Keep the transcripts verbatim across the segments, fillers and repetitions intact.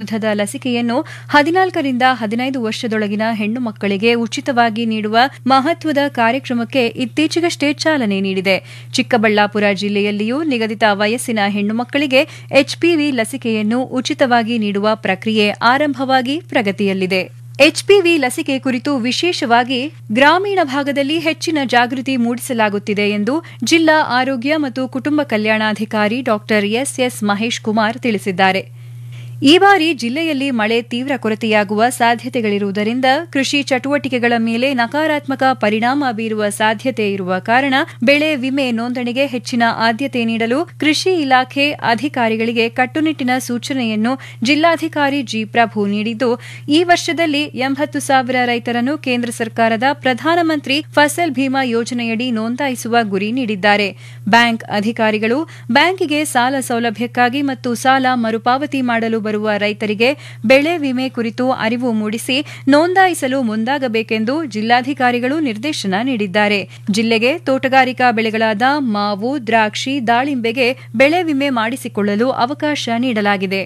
ವಿರುದ್ಧದ ಲಸಿಕೆಯನ್ನು ಹದಿನಾಲ್ಕರಿಂದ ಹದಿನೈದು ವರ್ಷದೊಳಗಿನ ಹೆಣ್ಣು ಮಕ್ಕಳಿಗೆ ಉಚಿತವಾಗಿ ನೀಡುವ ಮಹತ್ವದ ಕಾರ್ಯಕ್ರಮಕ್ಕೆ ಇತ್ತೀಚೆಗಷ್ಟೇ ಚಾಲನೆ ನೀಡಿದೆ. ಚಿಕ್ಕಬಳ್ಳಾಪುರ ಜಿಲ್ಲೆಯಲ್ಲಿಯೂ ನಿಗದಿತ ವಯಸ್ಸಿನ ಹೆಣ್ಣು ಮಕ್ಕಳಿಗೆ ಎಚ್ಪಿವಿ ಲಸಿಕೆಯನ್ನು ಉಚಿತವಾಗಿ ನೀಡುವ ಪ್ರಕ್ರಿಯೆ ಆರಂಭವಾಗಿ ಪ್ರಗತಿಯಲ್ಲಿದೆ. ಎಚ್ಪಿವಿ ಲಸಿಕೆ ಕುರಿತು ವಿಶೇಷವಾಗಿ ಗ್ರಾಮೀಣ ಭಾಗದಲ್ಲಿ ಹೆಚ್ಚಿನ ಜಾಗೃತಿ ಮೂಡಿಸಲಾಗುತ್ತಿದೆ ಎಂದು ಜಿಲ್ಲಾ ಆರೋಗ್ಯ ಮತ್ತು ಕುಟುಂಬ ಕಲ್ಯಾಣಾಧಿಕಾರಿ ಡಾ ಎಸ್ ಎಸ್ ಮಹೇಶ್ ಕುಮಾರ್ ತಿಳಿಸಿದ್ದಾರೆ. ಈ ಬಾರಿ ಜಿಲ್ಲೆಯಲ್ಲಿ ಮಳೆ ತೀವ್ರ ಕೊರತೆಯಾಗುವ ಸಾಧ್ಯತೆಗಳಿರುವುದರಿಂದ ಕೃಷಿ ಚಟುವಟಿಕೆಗಳ ಮೇಲೆ ನಕಾರಾತ್ಮಕ ಪರಿಣಾಮ ಬೀರುವ ಸಾಧ್ಯತೆ ಇರುವ ಕಾರಣ ಬೆಳೆ ವಿಮೆ ನೋಂದಣಿಗೆ ಹೆಚ್ಚಿನ ಆದ್ಯತೆ ನೀಡಲು ಕೃಷಿ ಇಲಾಖೆ ಅಧಿಕಾರಿಗಳಿಗೆ ಕಟ್ಟುನಿಟ್ಟಿನ ಸೂಚನೆಯನ್ನು ಜಿಲ್ಲಾಧಿಕಾರಿ ಜಿ ಪ್ರಭು ನೀಡಿದ್ದು, ಈ ವರ್ಷದಲ್ಲಿ ಎಂಬತ್ತು ಸಾವಿರ ರೈತರನ್ನು ಕೇಂದ್ರ ಸರ್ಕಾರದ ಪ್ರಧಾನಮಂತ್ರಿ ಫಸಲ್ ಭೀಮಾ ಯೋಜನೆಯಡಿ ನೋಂದಾಯಿಸುವ ಗುರಿ ನೀಡಿದ್ದಾರೆ. ಬ್ಯಾಂಕ್ ಅಧಿಕಾರಿಗಳು ಬ್ಯಾಂಕಿಗೆ ಸಾಲ ಸೌಲಭ್ಯಕ್ಕಾಗಿ ಮತ್ತು ಸಾಲ ಮರುಪಾವತಿ ಮಾಡಲು ಬರುವ ರೈತರಿಗೆ ಬೆಳೆ ವಿಮೆ ಕುರಿತು ಅರಿವು ಮೂಡಿಸಿ ನೋಂದಾಯಿಸಲು ಮುಂದಾಗಬೇಕೆಂದು ಜಿಲ್ಲಾಧಿಕಾರಿಗಳು ನಿರ್ದೇಶನ ನೀಡಿದ್ದಾರೆ. ಜಿಲ್ಲೆಗೆ ತೋಟಗಾರಿಕಾ ಬೆಳೆಗಳಾದ ಮಾವು, ದ್ರಾಕ್ಷಿ, ದಾಳಿಂಬೆಗೆ ಬೆಳೆ ವಿಮೆ ಮಾಡಿಸಿಕೊಳ್ಳಲು ಅವಕಾಶ ನೀಡಲಾಗಿದೆ.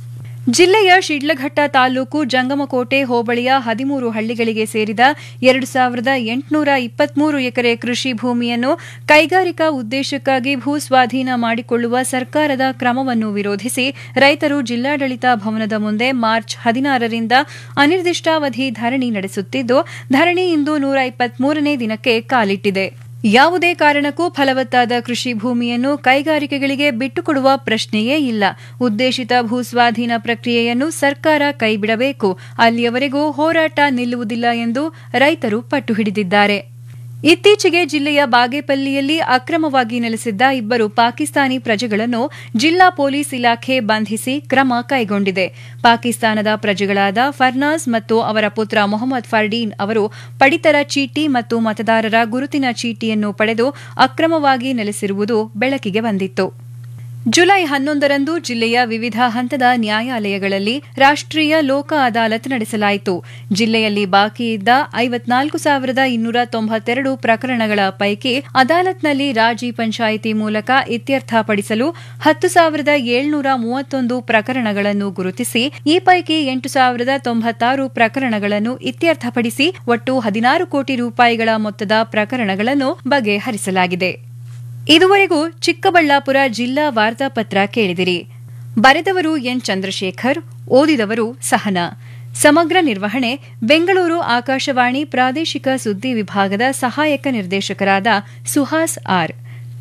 ಜಿಲ್ಲೆಯ ಶಿಡ್ಲಘಟ್ಟ ತಾಲೂಕು ಜಂಗಮಕೋಟೆ ಹೋಬಳಿಯ ಹದಿಮೂರು ಹಳ್ಳಿಗಳಿಗೆ ಸೇರಿದ ಎರಡು ಸಾವಿರದ ಎಂಟುನೂರ ಇಪ್ಪತ್ಮೂರು ಎಕರೆ ಕೃಷಿ ಭೂಮಿಯನ್ನು ಕೈಗಾರಿಕಾ ಉದ್ದೇಶಕ್ಕಾಗಿ ಭೂಸ್ವಾಧೀನ ಮಾಡಿಕೊಳ್ಳುವ ಸರ್ಕಾರದ ಕ್ರಮವನ್ನು ವಿರೋಧಿಸಿ ರೈತರು ಜಿಲ್ಲಾಡಳಿತ ಭವನದ ಮುಂದೆ ಮಾರ್ಚ್ ಹದಿನಾರರಿಂದ ಅನಿರ್ದಿಷ್ಟಾವಧಿ ಧರಣಿ ನಡೆಸುತ್ತಿದ್ದು, ಧರಣಿ ಇಂದು ನೂರ ಇಪ್ಪತ್ಮೂರನೇ ದಿನಕ್ಕೆ ಕಾಲಿಟ್ಟಿದೆ. ಯಾವುದೇ ಕಾರಣಕ್ಕೂ ಫಲವತ್ತಾದ ಕೃಷಿ ಭೂಮಿಯನ್ನು ಕೈಗಾರಿಕೆಗಳಿಗೆ ಬಿಟ್ಟುಕೊಡುವ ಪ್ರಶ್ನೆಯೇ ಇಲ್ಲ. ಉದ್ದೇಶಿತ ಭೂಸ್ವಾಧೀನ ಪ್ರಕ್ರಿಯೆಯನ್ನು ಸರ್ಕಾರ ಕೈಬಿಡಬೇಕು. ಅಲ್ಲಿಯವರೆಗೂ ಹೋರಾಟ ನಿಲ್ಲುವುದಿಲ್ಲ ಎಂದು ರೈತರು ಪಟ್ಟು ಹಿಡಿದಿದ್ದಾರೆ. ಇತ್ತೀಚೆಗೆ ಜಿಲ್ಲೆಯ ಬಾಗೇಪಲ್ಲಿಯಲ್ಲಿ ಅಕ್ರಮವಾಗಿ ನೆಲೆಸಿದ್ದ ಇಬ್ಬರು ಪಾಕಿಸ್ತಾನಿ ಪ್ರಜೆಗಳನ್ನು ಜಿಲ್ಲಾ ಪೊಲೀಸ್ ಇಲಾಖೆ ಬಂಧಿಸಿ ಕ್ರಮ ಕೈಗೊಂಡಿದೆ. ಪಾಕಿಸ್ತಾನದ ಪ್ರಜೆಗಳಾದ ಫರ್ನಾಜ್ ಮತ್ತು ಅವರ ಪುತ್ರ ಮೊಹಮ್ಮದ್ ಫರ್ಡೀನ್ ಅವರು ಪಡಿತರ ಚೀಟಿ ಮತ್ತು ಮತದಾರರ ಗುರುತಿನ ಚೀಟಿಯನ್ನು ಪಡೆದು ಅಕ್ರಮವಾಗಿ ನೆಲೆಸಿರುವುದು ಬೆಳಕಿಗೆ ಬಂದಿತ್ತು. ಜುಲೈ ಹನ್ನೊಂದರಂದು ಜಿಲ್ಲೆಯ ವಿವಿಧ ಹಂತದ ನ್ಯಾಯಾಲಯಗಳಲ್ಲಿ ರಾಷ್ಟ್ರೀಯ ಲೋಕ ಅದಾಲತ್ ನಡೆಸಲಾಯಿತು. ಜಿಲ್ಲೆಯಲ್ಲಿ ಬಾಕಿ ಇದ್ದ ಐವತ್ನಾಲ್ಕು ಸಾವಿರದ ಇನ್ನೂರ ತೊಂಬತ್ತೆರಡು ಪ್ರಕರಣಗಳ ಪೈಕಿ ಅದಾಲತ್ನಲ್ಲಿ ರಾಜಿ ಪಂಚಾಯಿತಿ ಮೂಲಕ ಇತ್ಯರ್ಥಪಡಿಸಲು ಹತ್ತು ಸಾವಿರದ ಏಳ್ನೂರ ಮೂವತ್ತೊಂದು ಪ್ರಕರಣಗಳನ್ನು ಗುರುತಿಸಿ ಈ ಪೈಕಿ ಎಂಟು ಸಾವಿರದ ತೊಂಬತ್ತಾರು ಪ್ರಕರಣಗಳನ್ನು ಇತ್ಯರ್ಥಪಡಿಸಿ ಒಟ್ಟು ಹದಿನಾರು ಕೋಟಿ ರೂಪಾಯಿಗಳ ಮೊತ್ತದ ಪ್ರಕರಣಗಳನ್ನು ಬಗೆಹರಿಸಲಾಗಿದೆ. ಇದುವರೆಗೂ ಚಿಕ್ಕಬಳ್ಳಾಪುರ ಜಿಲ್ಲಾ ವಾರ್ತಾಪತ್ರ ಕೇಳಿದಿರಿ. ಬರೆದವರು ಎನ್ ಚಂದ್ರಶೇಖರ್, ಓದಿದವರು ಸಹನಾ. ಸಮಗ್ರ ನಿರ್ವಹಣೆ ಬೆಂಗಳೂರು ಆಕಾಶವಾಣಿ ಪ್ರಾದೇಶಿಕ ಸುದ್ದಿ ವಿಭಾಗದ ಸಹಾಯಕ ನಿರ್ದೇಶಕರಾದ ಸುಹಾಸ್ ಆರ್.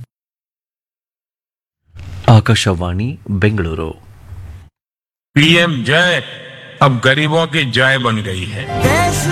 ಆಕಾಶವಾಣಿ ಬೆಂಗಳೂರು. पीएम जय अब गरीबों की जय बन गई है.